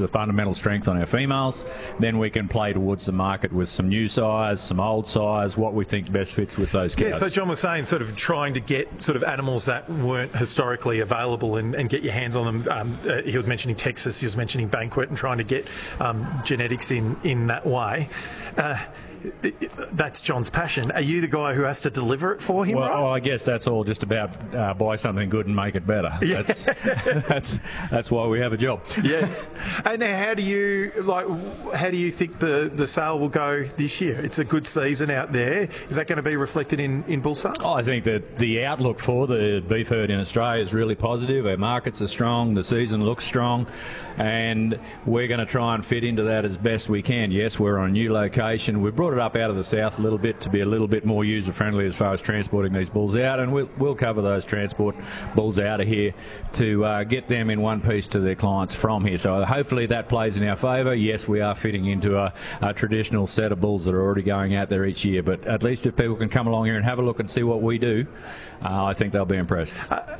the fundamental strength on our females. Then we can play towards the market with some new sires, some old sires, what we think best fits with those cows. Yeah, so John was saying sort of trying to get sort of animals that weren't historically available and get your hands on them. He was mentioning Texas, he was mentioning Banquet, and trying to get genetics in that way. That's John's passion. Are you the guy who has to deliver it for him? Well, right? I guess that's all just about buy something good and make it better. Yeah. That's why we have a job. Yeah. And how do you think the sale will go this year? It's a good season out there. Is that going to be reflected in bull sales? I think that the outlook for the beef herd in Australia is really positive. Our markets are strong, the season looks strong, and we're going to try and fit into that as best we can. Yes, we're on a new location. We've brought it up out of the south a little bit to be a little bit more user-friendly as far as transporting these bulls out, and we'll cover those transport bulls out of here to get them in one piece to their clients from here. So hopefully that plays in our favour. Yes, we are fitting into a traditional set of bulls that are already going out there each year, but at least if people can come along here and have a look and see what we do, I think they'll be impressed.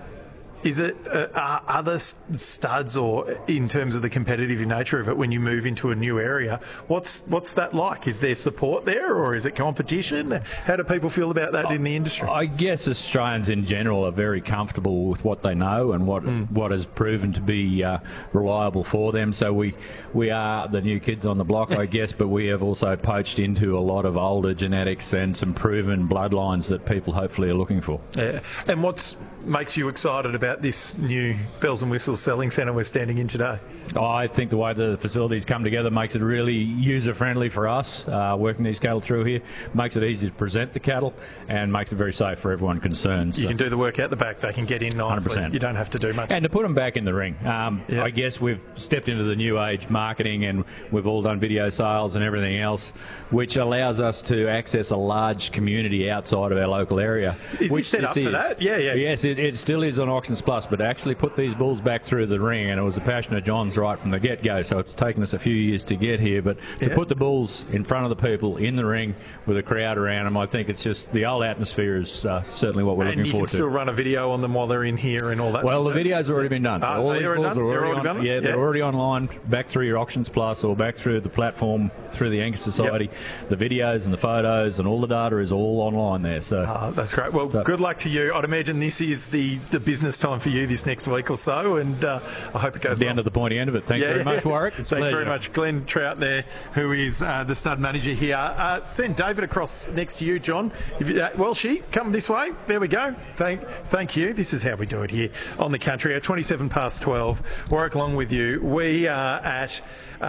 Is it other studs, or in terms of the competitive nature of it, when you move into a new area, what's that like? Is there support there, or is it competition? How do people feel about that in the industry? I guess Australians in general are very comfortable with what they know and what has proven to be reliable for them. So we are the new kids on the block, I guess, but we have also poached into a lot of older genetics and some proven bloodlines that people hopefully are looking for. Yeah. And what makes you excited about this new Bells and Whistles selling centre we're standing in today? I think the way the facilities come together makes it really user-friendly for us, working these cattle through here. Makes it easy to present the cattle and makes it very safe for everyone concerned. You can do the work out the back, they can get in nicely. 100%. You don't have to do much. And to put them back in the ring. I guess we've stepped into the new age marketing, and we've all done video sales and everything else, which allows us to access a large community outside of our local area. Is this set up for that? Yeah. Yes, it still is on Auctions Plus, but actually put these bulls back through the ring, and it was a passion of John's right from the get-go, so it's taken us a few years to get here, but to put the bulls in front of the people in the ring with a crowd around them, I think it's just the old atmosphere is certainly what we're looking forward to. And you can still run a video on them while they're in here and all that. Well, the video's already been done. So all these bulls are already on. Yeah, they're already online, back through your Auctions Plus or back through the platform, through the Angus Society. The videos and the photos and all the data is all online there. So that's great. Well, good luck to you. I'd imagine this is the business time for you this next week or so, and I hope it goes down to the pointy end of it. Thanks very much, Warwick. Thanks very much. Glenn Trout there, who is the stud manager here. Send David across next to you, John. Welshie, come this way. There we go. Thank you. This is how we do it here on the country. At 12:27. Warwick along with you. We are at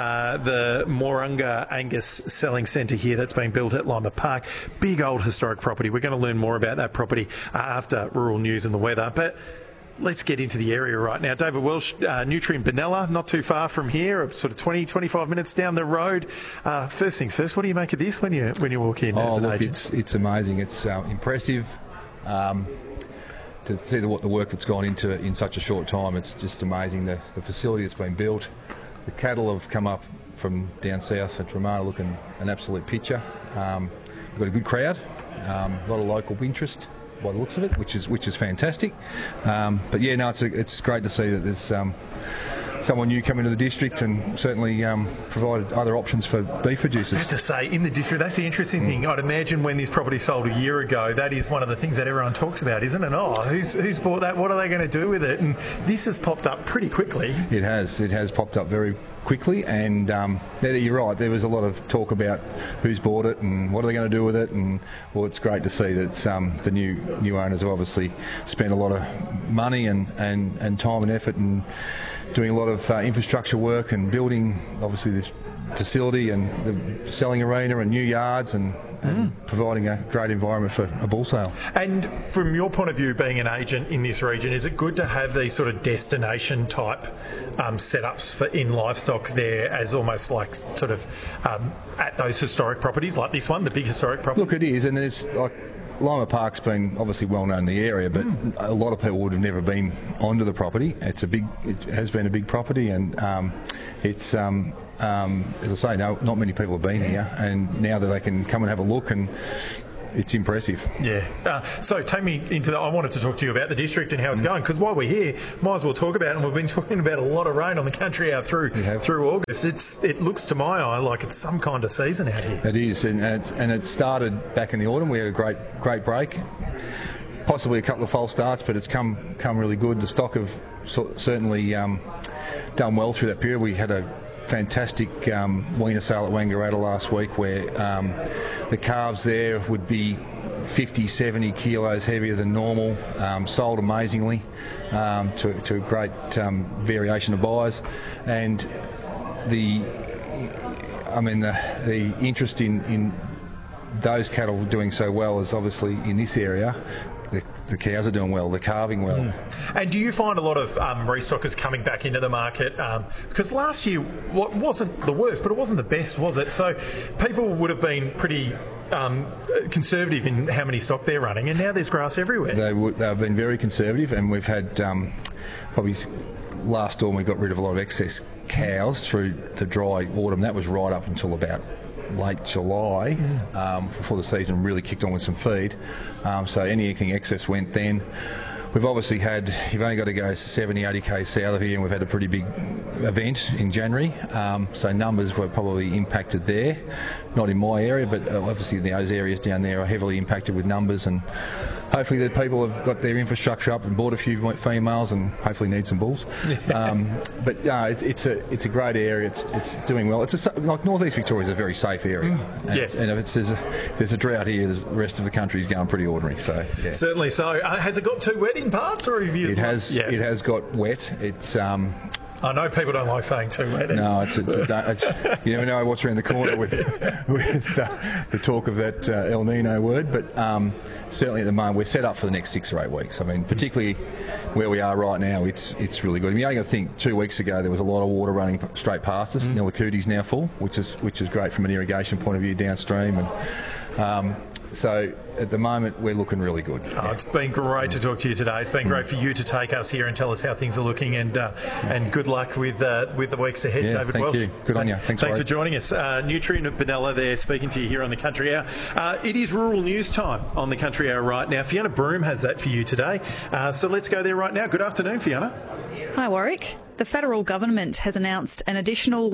the Moorunga Angus Selling Centre here that's been built at Lima Park. Big old historic property. We're going to learn more about that property after rural news and the weather. But let's get into the area right now. David Welsh, Nutrien Benalla, not too far from here, sort of 20-25 minutes down the road. First things first, what do you make of this when you walk in as an agent? It's amazing. It's impressive. To see what the work that's gone into it in such a short time. It's just amazing, the facility that's been built. The cattle have come up from down south at Romana looking an absolute picture. We've got a good crowd, a lot of local interest by the looks of it, which is fantastic. But yeah, no, it's great to see that there's someone new coming to the district, and certainly provided other options for beef producers. I was about to say, in the district, that's the interesting thing. I'd imagine when this property sold a year ago, that is one of the things that everyone talks about, isn't it? Oh, who's bought that? What are they going to do with it? And this has popped up pretty quickly. It has popped up very quickly, and you're right, there was a lot of talk about who's bought it and what are they going to do with it, and well, it's great to see that the new owners have obviously spent a lot of money and time and effort and doing a lot of infrastructure work and building obviously this facility and the selling arena and new yards and providing a great environment for a bull sale. And from your point of view, being an agent in this region, is it good to have these sort of destination type setups in livestock there, as almost like sort of at those historic properties like this one, the big historic property? Look, it is, and it's like Lima Park's been obviously well known in the area, but a lot of people would have never been onto the property. It has been a big property, and it's as I say, not many people have been here, and now that they can come and have a look and it's impressive. Yeah. So take me into that. I wanted to talk to you about the district and how it's going, because while we're here, might as well talk about it. And we've been talking about a lot of rain on the country out through August. It looks to my eye like it's some kind of season out here. It is, and it started back in the autumn. We had a great break, possibly a couple of false starts, but it's come really good. The stock have certainly done well through that period. We had a fantastic weaner sale at Wangaratta last week, where the calves there would be 50-70 kilos heavier than normal, sold amazingly to a great variation of buyers, and the interest in those cattle doing so well is obviously in this area. The cows are doing well, they're calving well. And do you find a lot of restockers coming back into the market? Because last year wasn't the worst, but it wasn't the best, was it? So people would have been pretty conservative in how many stock they're running, and now there's grass everywhere. They've been very conservative, and we've had probably last autumn we got rid of a lot of excess cows through the dry autumn. That was right up until about late July, before the season really kicked on with some feed. So anything excess went then. We've obviously had, you've only got to go 70, 80 k's south of here, and we've had a pretty big event in January. So numbers were probably impacted there. Not in my area, but obviously those areas down there are heavily impacted with numbers, and hopefully the people have got their infrastructure up and bought a few females and hopefully need some bulls. But it's a great area. It's doing well. Like North East Victoria is a very safe area. And if there's a drought here, the rest of the country is going pretty ordinary. So yeah. Certainly so. Has it got too wet in parts, or have you? It has. Yeah. It has got wet. It's. I know people don't like saying too wet. No, it's you never know what's around the corner with the talk of that El Nino word. But certainly at the moment we're set up for the next 6 or 8 weeks. I mean, particularly where we are right now, it's really good. I mean, you only got to think 2 weeks ago there was a lot of water running straight past us. Nilakuti's now full, which is great from an irrigation point of view downstream, and so at the moment we're looking really good. It's been great to talk to you today. It's been great for you to take us here and tell us how things are looking, and good luck with the weeks ahead, David Welsh. Thank you. Good on you. Thanks for joining us. Nutrien Benella there, speaking to you here on the Country Hour. It is rural news time on the Country Hour right now. Fiona Broome has that for you today. So let's go there right now. Good afternoon, Fiona. Hi, Warwick. The federal government has announced an additional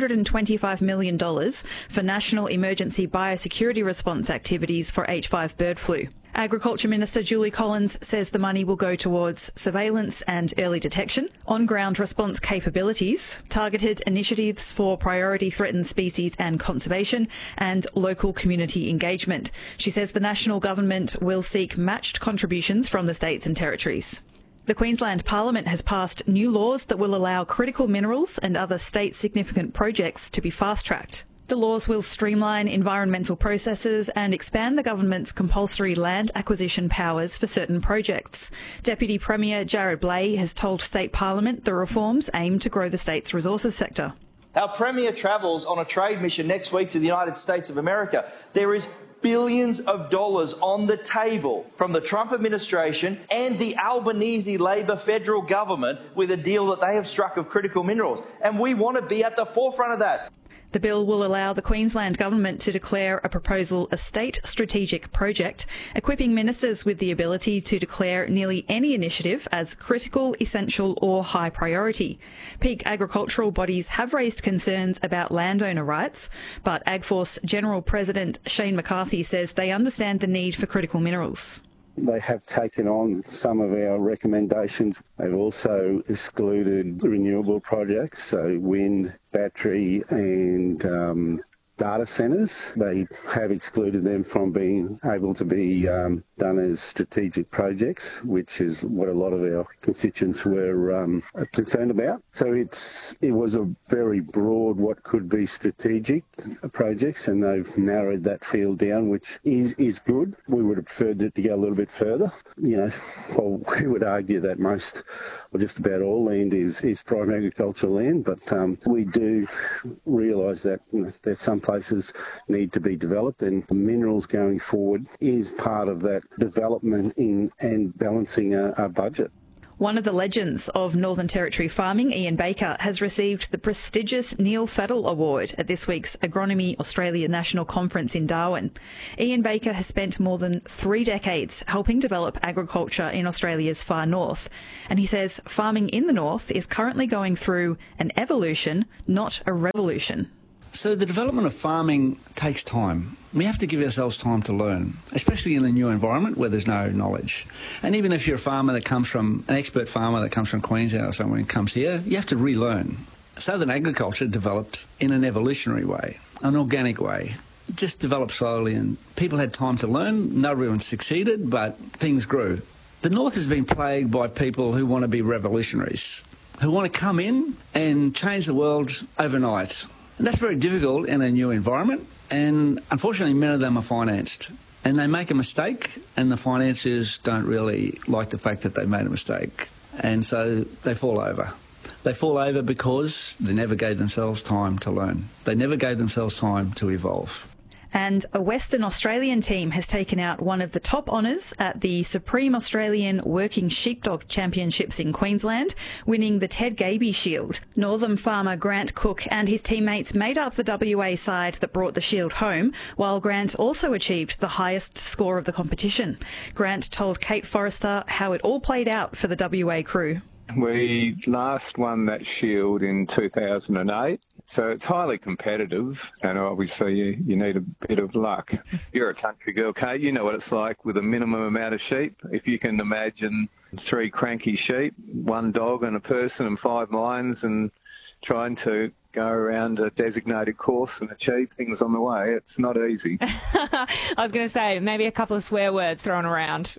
$125 million for national emergency biosecurity response activities for H5 bird flu. Agriculture Minister Julie Collins says the money will go towards surveillance and early detection, on-ground response capabilities, targeted initiatives for priority threatened species and conservation, and local community engagement. She says the national government will seek matched contributions from the states and territories. The Queensland Parliament has passed new laws that will allow critical minerals and other state significant projects to be fast-tracked. The laws will streamline environmental processes and expand the government's compulsory land acquisition powers for certain projects. Deputy Premier Jared Blay has told State Parliament the reforms aim to grow the state's resources sector. Our Premier travels on a trade mission next week to the United States of America. There is billions of dollars on the table from the Trump administration and the Albanese Labor federal government with a deal that they have struck of critical minerals. And we want to be at the forefront of that. The bill will allow the Queensland Government to declare a proposal a state strategic project, equipping ministers with the ability to declare nearly any initiative as critical, essential or high priority. Peak agricultural bodies have raised concerns about landowner rights, but AgForce General President Shane McCarthy says they understand the need for critical minerals. They have taken on some of our recommendations. They've also excluded renewable projects, so wind, battery and data centres. They have excluded them from being able to be done as strategic projects, which is what a lot of our constituents were concerned about. So it was a very broad what could be strategic projects, and they've narrowed that field down, which is good. We would have preferred it to go a little bit further. You know, well, we would argue that most, or just about all land is prime agricultural land, but we do realise that there's some places need to be developed, and minerals going forward is part of that development in and balancing our budget. One of the legends of Northern Territory farming, Ian Baker, has received the prestigious Neil Fadel Award at this week's Agronomy Australia National Conference in Darwin. Ian Baker has spent more than 3 decades helping develop agriculture in Australia's far north, and he says farming in the north is currently going through an evolution, not a revolution. So the development of farming takes time. We have to give ourselves time to learn, especially in a new environment where there's no knowledge. And even if you're a farmer that comes from, an expert farmer that comes from Queensland or somewhere and comes here, you have to relearn. Southern agriculture developed in an evolutionary way, an organic way. It just developed slowly and people had time to learn. Not everyone succeeded, but things grew. The North has been plagued by people who want to be revolutionaries, who want to come in and change the world overnight. And that's very difficult in a new environment, and unfortunately many of them are financed. And they make a mistake, and the financiers don't really like the fact that they made a mistake. And so they fall over. They fall over because they never gave themselves time to learn. They never gave themselves time to evolve. And a Western Australian team has taken out one of the top honours at the Supreme Australian Working Sheepdog Championships in Queensland, winning the Ted Gaby Shield. Northern farmer Grant Cook and his teammates made up the WA side that brought the shield home, while Grant also achieved the highest score of the competition. Grant told Kate Forrester how it all played out for the WA crew. We last won that shield in 2008, so it's highly competitive, and obviously you need a bit of luck. You're a country girl, Kate, you know what it's like with a minimum amount of sheep. If you can imagine 3 cranky sheep, 1 dog and a person and 5 lions, and trying to go around a designated course and achieve things on the way, it's not easy. I was going to say, maybe a couple of swear words thrown around.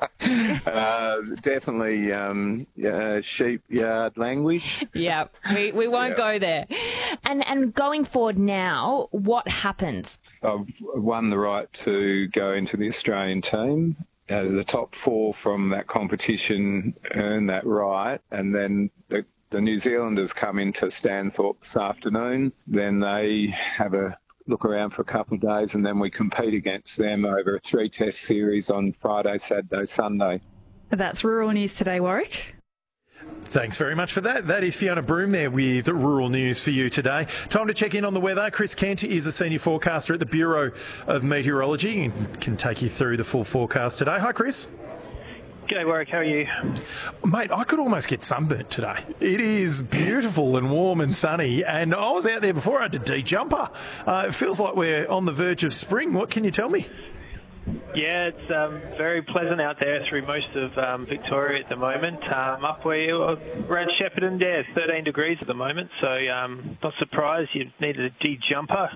Definitely sheep yard language. Yeah, we won't go there. And going forward now, what happens? I've won the right to go into the Australian team. The top 4 from that competition earn that right, and then the New Zealanders come into Stanthorpe this afternoon. Then they have a look around for a couple of days, and then we compete against them over a 3-test series on Friday, Saturday, Sunday. That's Rural News Today, Warwick. Thanks very much for that. That is Fiona Broom there with Rural News for you today. Time to check in on the weather. Chris Kent is a senior forecaster at the Bureau of Meteorology and can take you through the full forecast today. Hi, Chris. G'day, Warwick. How are you? Mate, I could almost get sunburnt today. It is beautiful and warm and sunny, and I was out there before I had to de-jumper. It feels like we're on the verge of spring. What can you tell me? Yeah, it's very pleasant out there through most of Victoria at the moment. Up where around Shepparton, 13 degrees at the moment, so not surprised you needed a de-jumper.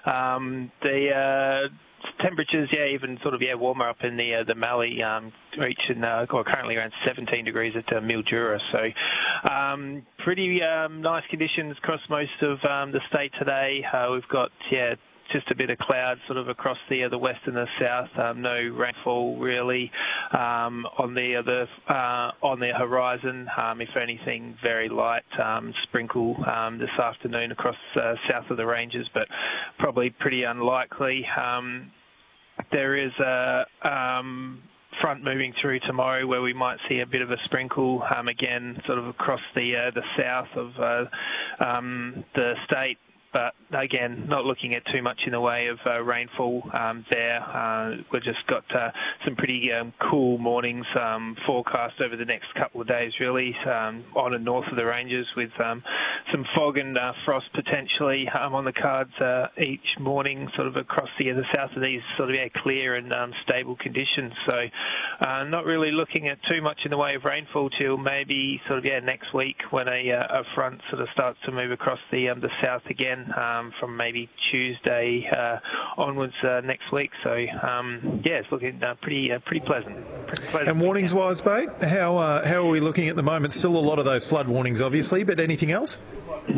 The temperatures, even warmer up in the Mallee, reaching currently around 17 degrees at Mildura. So pretty nice conditions across most of the state today. We've got just a bit of cloud sort of across the west and the south. No rainfall really on the horizon. If anything, very light sprinkle this afternoon across south of the ranges, but probably pretty unlikely. There is a front moving through tomorrow where we might see a bit of a sprinkle again, sort of across the south of the state. But again, not looking at too much in the way of rainfall there. We've just got some pretty cool mornings forecast over the next couple of days, really, on and north of the ranges, with some fog and frost potentially on the cards each morning, sort of across the south of these sort of clear and stable conditions. So not really looking at too much in the way of rainfall till maybe sort of next week, when a front sort of starts to move across the south again. From maybe Tuesday onwards next week. So, it's looking pretty pleasant. And warnings-wise, mate, how are we looking at the moment? Still a lot of those flood warnings, obviously, but anything else?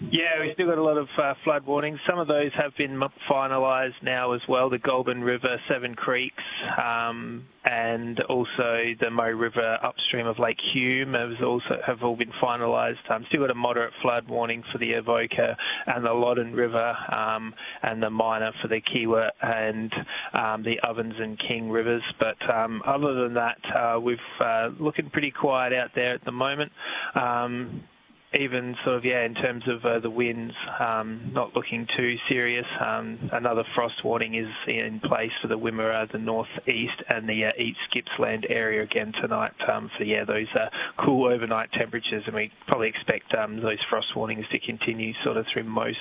Yeah, we've still got a lot of flood warnings. Some of those have been finalised now as well. The Goulburn River, Seven Creeks, and also the Moe River upstream of Lake Hume have all been finalised. Still got a moderate flood warning for the Avoca and the Loddon River, and the minor for the Kiewa and the Ovens and King Rivers. But other than that, we've looking pretty quiet out there at the moment. Even in terms of the winds, not looking too serious. Another frost warning is in place for the Wimmera, the northeast, and the East Gippsland area again tonight for those cool overnight temperatures, and we probably expect those frost warnings to continue sort of through most